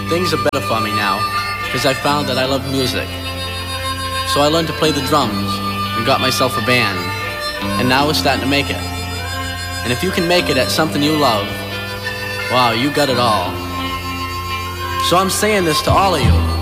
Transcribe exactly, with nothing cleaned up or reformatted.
things are better for me now, because I found that I love music. So I learned to play the drums and got myself a band, and now we're starting to make it. And if you can make it at something you love, wow, you got it all. So I'm saying this to all of you.